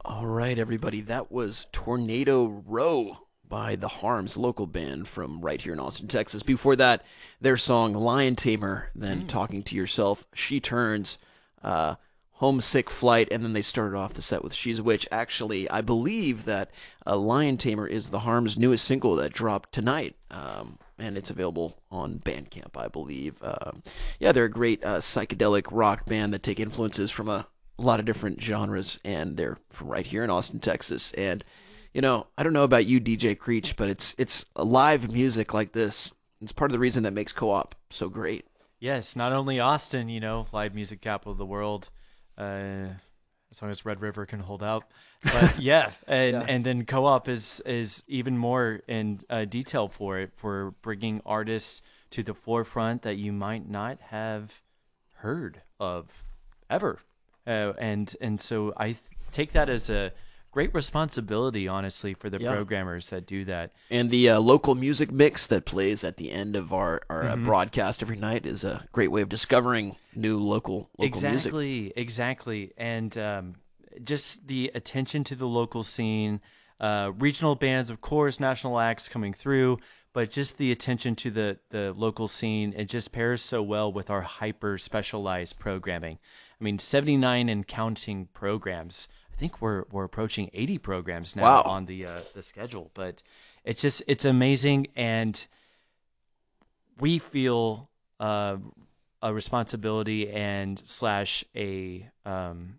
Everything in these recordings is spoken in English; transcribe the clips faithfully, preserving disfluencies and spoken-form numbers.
All right, everybody. That was Tornado Row by the Harms, local band from right here in Austin, Texas. Before that, their song Lion Tamer, then mm. Talking to Yourself, She Turns, uh, Homesick Flight, and then they started off the set with She's a Witch. Actually, I believe that uh, Lion Tamer is the Harms' newest single that dropped tonight, um, and it's available on Bandcamp, I believe. Um, yeah, they're a great uh, psychedelic rock band that take influences from a a lot of different genres, and they're from right here in Austin, Texas. And, you know, I don't know about you, D J Creech, but it's it's live music like this. It's part of the reason that makes Co-op so great. Yes, not only Austin, you know, live music capital of the world, uh, as long as Red River can hold out. But yeah, and yeah. and then Co-op is is even more in uh, detail for it, for bringing artists to the forefront that you might not have heard of ever. Uh, and and so I th- take that as a great responsibility, honestly, for the yeah. programmers that do that. And the uh, local music mix that plays at the end of our, our mm-hmm. uh, broadcast every night is a great way of discovering new local, local exactly, music. Exactly, exactly. And um, just the attention to the local scene, uh, regional bands, of course, national acts coming through, but just the attention to the, the local scene, it just pairs so well with our hyper-specialized programming. I mean, seventy-nine and counting programs. I think we're we're approaching eighty programs now wow. on the uh, the schedule. But it's just it's amazing, and we feel uh, a responsibility and slash a um,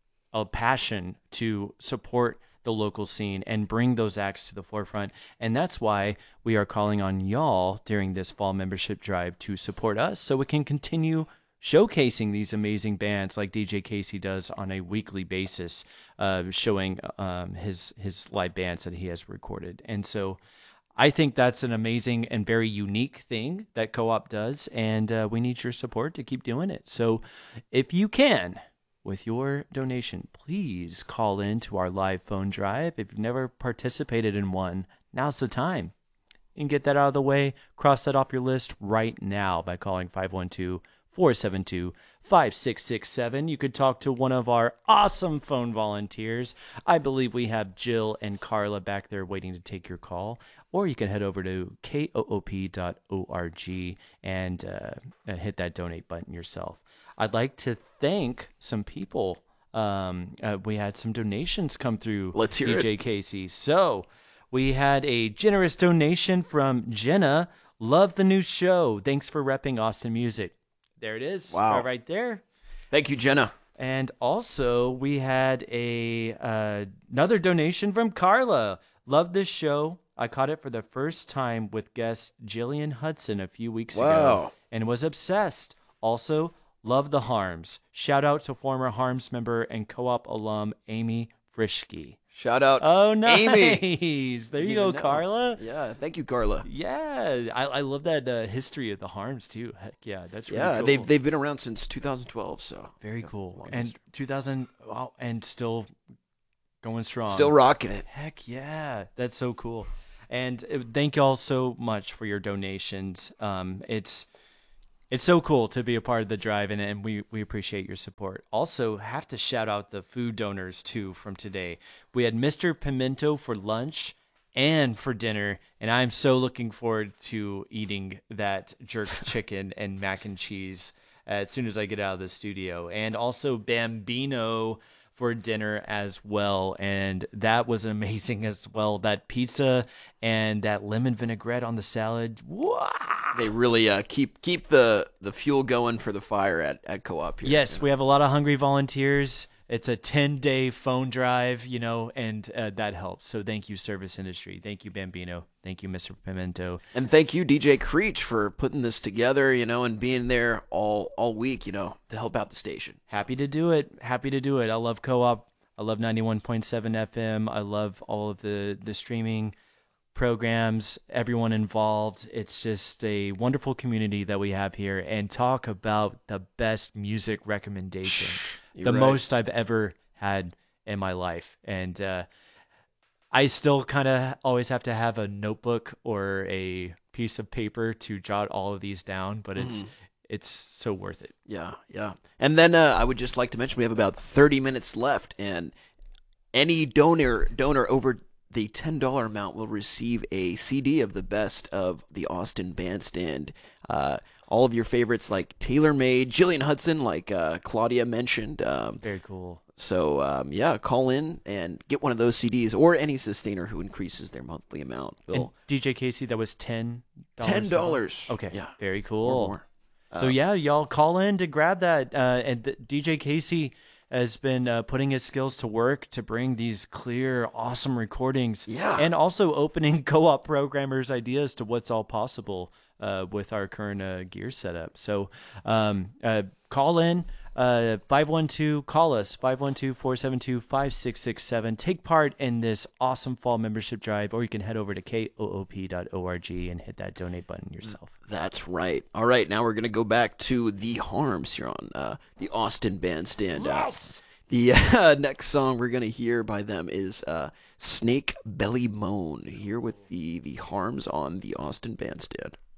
a passion to support the local scene and bring those acts to the forefront. And that's why we are calling on y'all during this fall membership drive to support us so we can continue showcasing these amazing bands like D J Casey does on a weekly basis, uh, showing um, his his live bands that he has recorded. And so I think that's an amazing and very unique thing that Co-op does, and uh, we need your support to keep doing it. So if you can, with your donation, please call in to our live phone drive. If you've never participated in one, now's the time. You can get that out of the way, cross that off your list right now by calling five one two, four seven two, five six six seven. You could talk to one of our awesome phone volunteers. I believe we have Jill and Carla back there waiting to take your call. Or you can head over to koop dot org and uh, hit that donate button yourself. I'd like to thank some people. Um, uh, we had some donations come through. Let's hear D J it. Casey. So we had a generous donation from Jenna. Love the new show. Thanks for repping Austin music. There it is. Wow. Right there. Thank you, Jenna. And also we had a uh, another donation from Carla. Love this show. I caught it for the first time with guest Jillian Hudson a few weeks wow. ago and was obsessed. Also, love the Harms. Shout out to former Harms member and Co-op alum Amy Frischke. Shout out, oh, nice. Amy. There you go, Carla. Yeah, thank you, Carla. Yeah, I, I love that uh, history of the Harms too. Heck yeah, that's really yeah. cool. They've they've been around since two thousand twelve, so very yeah, cool. And two thousand, wow, and still going strong, still rocking it. Heck yeah, that's so cool. And uh, thank y'all so much for your donations. Um, it's It's so cool to be a part of the drive, and, and we, we appreciate your support. Also, have to shout out the food donors, too, from today. We had Mister Pimento for lunch and for dinner, and I'm so looking forward to eating that jerk chicken and mac and cheese as soon as I get out of the studio. And also Bambino for dinner as well, and that was amazing as well. That pizza and that lemon vinaigrette on the salad. Wow! They really uh, keep keep the, the fuel going for the fire at, at Co-op here. Yes, you know? We have a lot of hungry volunteers. It's a ten-day phone drive, you know, and uh, that helps. So thank you, Service Industry. Thank you, Bambino. Thank you, Mister Pimento. And thank you, D J Creech, for putting this together, you know, and being there all, all week, you know, to help out the station. Happy to do it. Happy to do it. I love Co-op. I love ninety-one point seven F M. I love all of the, the streaming programs, everyone involved. It's just a wonderful community that we have here, and talk about the best music recommendations. You're the right. most I've ever had in my life. And uh, I still kind of always have to have a notebook or a piece of paper to jot all of these down, but it's mm. it's so worth it. Yeah, yeah. And then uh, I would just like to mention we have about thirty minutes left, and any donor donor over the ten dollars amount will receive a C D of the best of the Austin Bandstand. Uh, all of your favorites like TaylorMade, Jillian Hudson, like uh, Claudia mentioned. Um, Very cool. So, um, yeah, call in and get one of those C Ds or any sustainer who increases their monthly amount. And We'll, D J Casey, that was ten dollars. ten dollars. Okay, Yeah. very cool. Or more. So, yeah, y'all call in to grab that. Uh, and the, D J Casey has been uh, putting his skills to work to bring these clear, awesome recordings. Yeah. And also opening co-op programmers' ideas to what's all possible uh, with our current uh, gear setup. So um, uh, call in. Uh, five one two, call us, five one two, four seven two, five six six seven. Take part in this awesome fall membership drive, or you can head over to K O O P dot org and hit that donate button yourself. That's right. All right, now we're going to go back to the Harms here on uh, the Austin Bandstand. Yes! Uh, the uh, next song we're going to hear by them is uh, Snake Belly Moan, here with the, the Harms on the Austin Bandstand.